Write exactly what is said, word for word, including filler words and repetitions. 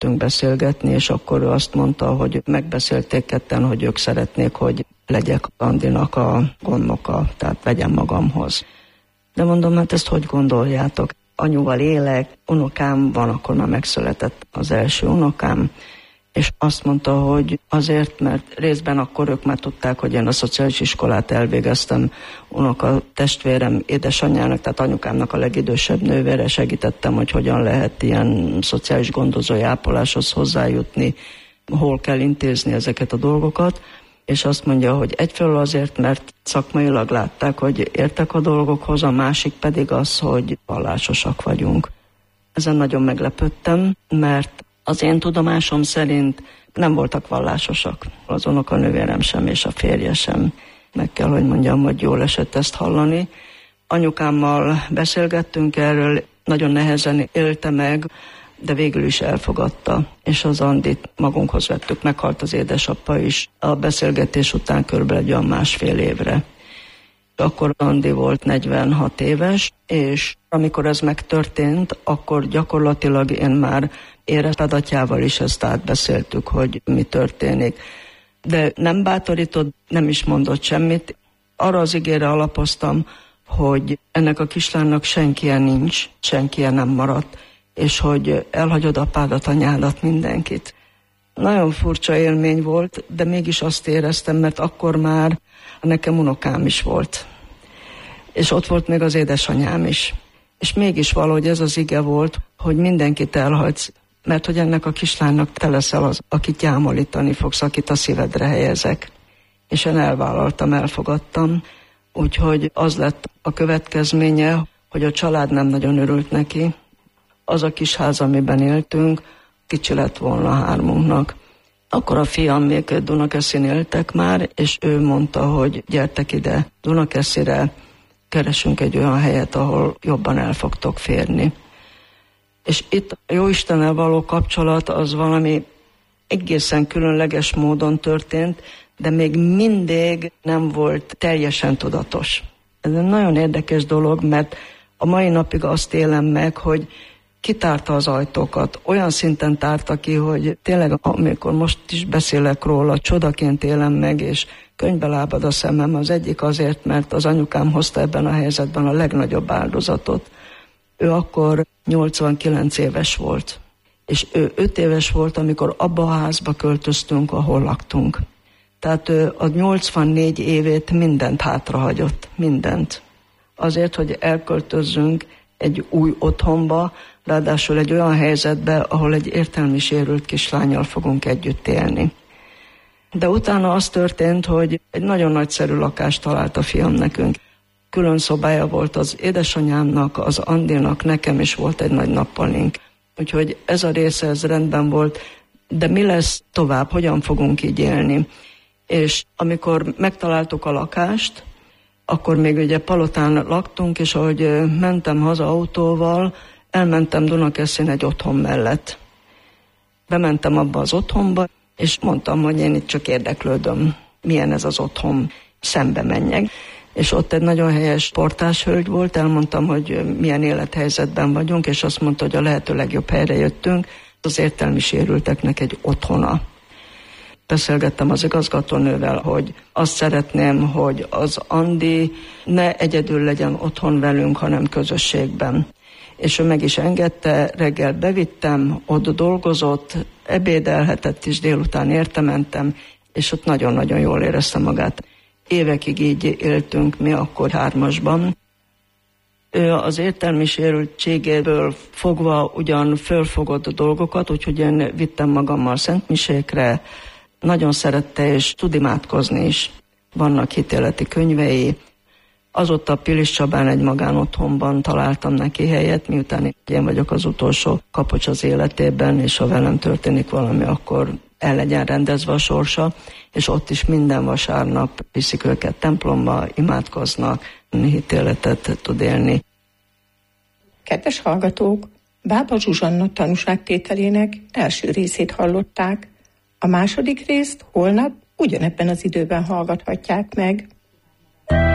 elkezdtünk beszélgetni, és akkor ő azt mondta, hogy megbeszélték ketten, hogy ők szeretnék, hogy legyek Andinak a gondnoka, tehát vegyem magamhoz. De mondom, hát ezt hogy gondoljátok? Anyuval élek, unokám van, akkor már megszületett az első unokám, és azt mondta, hogy azért, mert részben akkor ők már tudták, hogy én a szociális iskolát elvégeztem, unoka testvérem édesanyjának, tehát anyukámnak a legidősebb nővére segítettem, hogy hogyan lehet ilyen szociális gondozói ápoláshoz hozzájutni, hol kell intézni ezeket a dolgokat, és azt mondja, hogy egyfelől azért, mert szakmailag látták, hogy értek a dolgokhoz, a másik pedig az, hogy vallásosak vagyunk. Ezen nagyon meglepődtem, mert az én tudomásom szerint nem voltak vallásosak. Az unokanővérem sem, és a férje sem. Meg kell, hogy mondjam, hogy jól esett ezt hallani. Anyukámmal beszélgettünk erről, nagyon nehezen élte meg, de végül is elfogadta, és az Andit magunkhoz vettük, meghalt az édesapa is. A beszélgetés után körülbelül egy olyan másfél évre. Akkor Andi volt negyvenhat éves, és amikor ez megtörtént, akkor gyakorlatilag én már érett adatjával is ezt átbeszéltük, hogy mi történik. De nem bátorított, nem is mondott semmit. Arra az igére alapoztam, hogy ennek a kislánynak senkien nincs, senkien nem maradt, és hogy elhagyod apádat, anyádat, mindenkit. Nagyon furcsa élmény volt, de mégis azt éreztem, mert akkor már nekem unokám is volt. És ott volt még az édesanyám is. És mégis valahogy ez az ige volt, hogy mindenkit elhagysz, mert hogy ennek a kislánynak te leszel az, akit gyámolítani fogsz, akit a szívedre helyezek. És én elvállaltam, elfogadtam, úgyhogy az lett a következménye, hogy a család nem nagyon örült neki. Az a kis ház, amiben éltünk, kicsi lett volna hármunknak. Akkor a fiam még Dunakeszin éltek már, és ő mondta, hogy gyertek ide Dunakeszire, keresünk egy olyan helyet, ahol jobban el fogtok férni. És itt a Jóistennel való kapcsolat az valami egészen különleges módon történt, de még mindig nem volt teljesen tudatos. Ez egy nagyon érdekes dolog, mert a mai napig azt élem meg, hogy kitárta az ajtókat, olyan szinten tárta ki, hogy tényleg, amikor most is beszélek róla, csodaként élem meg, és könyvbe lábad a szemem. Az egyik azért, mert az anyukám hozta ebben a helyzetben a legnagyobb áldozatot. Ő akkor nyolcvankilenc éves volt, és ő öt éves volt, amikor abba a házba költöztünk, ahol laktunk. Tehát ő a nyolcvannégy évét mindent hátrahagyott, mindent. Azért, hogy elköltözzünk egy új otthonba, ráadásul egy olyan helyzetbe, ahol egy értelmi sérült kislánnyal fogunk együtt élni. De utána az történt, hogy egy nagyon nagyszerű lakást talált a fiam nekünk. Külön szobája volt az édesanyámnak, az Andinak, nekem is volt egy nagy nappalink. Úgyhogy ez a része, ez rendben volt, de mi lesz tovább, hogyan fogunk így élni? És amikor megtaláltuk a lakást, akkor még ugye Palotán laktunk, és ahogy mentem haza autóval, elmentem Dunakeszin egy otthon mellett. Bementem abba az otthonba, és mondtam, hogy én itt csak érdeklődöm, milyen ez az otthon, szembe menjek. És ott egy nagyon helyes portás hölgy volt, elmondtam, hogy milyen élethelyzetben vagyunk, és azt mondta, hogy a lehető legjobb helyre jöttünk, az értelmi sérülteknek egy otthona. Beszélgettem az igazgatónővel, hogy azt szeretném, hogy az Andi ne egyedül legyen otthon velünk, hanem közösségben. És ő meg is engedte, reggel bevittem, ott dolgozott, ebédelhetett is, délután értementem, és ott nagyon-nagyon jól érezte magát. Évekig így éltünk mi akkor hármasban. Ő az értelmi sérültségéből fogva ugyan fölfogott dolgokat, úgyhogy én vittem magammal szentmisékre, nagyon szerette és tud imádkozni is. Vannak hitéleti könyvei. Azóta Pilis Csabán egy magánotthonban találtam neki helyet, miután én vagyok az utolsó kapocs az életében, és ha velem történik valami, akkor el legyen rendezve a sorsa, és ott is minden vasárnap viszik őket templomba, imádkoznak, hitéletet tud élni. Kedves hallgatók, Bába Zsuzsanna tanúságtételének első részét hallották. A második részt holnap ugyanebben az időben hallgathatják meg.